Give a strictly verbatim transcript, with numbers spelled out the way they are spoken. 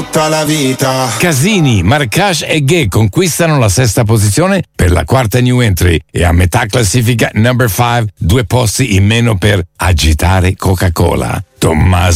tutta la vita. Casini, Marracash e Gay conquistano la sesta posizione per la quarta new entry e a metà classifica number five, due posti in meno per Agitare Coca-Cola. Tommaso